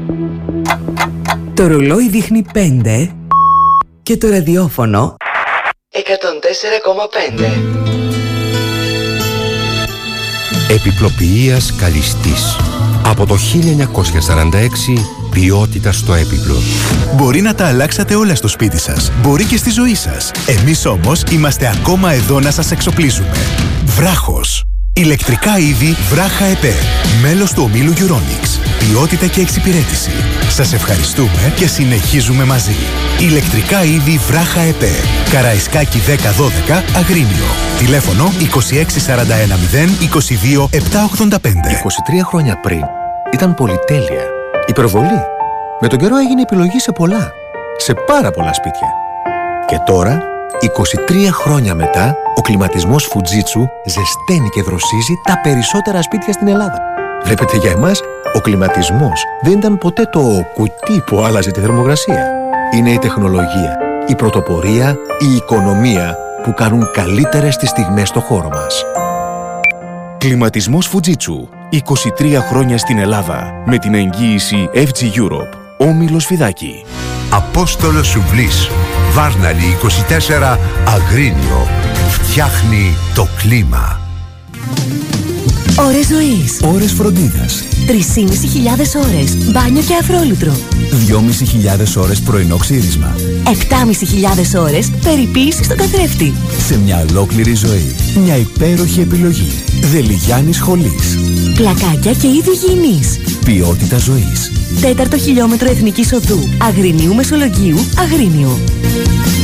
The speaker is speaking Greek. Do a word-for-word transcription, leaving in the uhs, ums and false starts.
Το ρολόι δείχνει πέντε και το ραδιόφωνο εκατόν τέσσερα κόμμα πέντε. Επιπλοποιείας Καλιστής. Από το χίλια εννιακόσια σαράντα έξι, ποιότητα στο έπιπλο. Μπορεί να τα αλλάξατε όλα στο σπίτι σας. Μπορεί και στη ζωή σας. Εμείς όμως είμαστε ακόμα εδώ να σας εξοπλίζουμε. Βράχος. Ηλεκτρικά είδη Βράχα ΕΠΕ. Μέλος του ομίλου Euronics. Ποιότητα και εξυπηρέτηση. Σας ευχαριστούμε και συνεχίζουμε μαζί. Ηλεκτρικά είδη Βράχα ΕΠΕ. Καραϊσκάκη δέκα δώδεκα, Αγρίνιο. Τηλέφωνο είκοσι έξι σαράντα ένα μηδέν είκοσι δύο επτακόσια ογδόντα πέντε. είκοσι τρία χρόνια πριν ήταν πολυτέλεια. Υπερβολή. Με τον καιρό έγινε επιλογή σε πολλά. Σε πάρα πολλά σπίτια. Και τώρα, είκοσι τρία χρόνια μετά, ο κλιματισμός Fujitsu ζεσταίνει και δροσίζει τα περισσότερα σπίτια στην Ελλάδα. Βλέπετε, για εμάς, ο κλιματισμός δεν ήταν ποτέ το κουτί που άλλαζε τη θερμοκρασία. Είναι η τεχνολογία, η πρωτοπορία, η οικονομία που κάνουν καλύτερες τις στιγμές στο χώρο μας. Κλιματισμός Fujitsu. είκοσι τρία χρόνια στην Ελλάδα. Με την εγγύηση εφ τζι Europe. Όμιλος Φιδάκη. Απόστολος Σουβλής. Βάρναλη είκοσι τέσσερα, Αγρίνιο. Φτιάχνει το κλίμα. Ώρες ζωής. Ώρες φροντίδας. τρεις και μισή χιλιάδες ώρες μπάνιο και αφρόλουτρο. δυόμισι χιλιάδες ώρες πρωινό ξύρισμα. επτά και μισή χιλιάδες ώρες περιποίηση στον καθρέφτη. Σε μια ολόκληρη ζωή. Μια υπέροχη επιλογή. Δελιγιάννης Χολής. Πλακάκια και είδη υγιεινής. Ποιότητα ζωής. Τέταρτο χιλιόμετρο Εθνικής Οδού. Αγρινίου Μεσολογγίου, Αγρίνιο.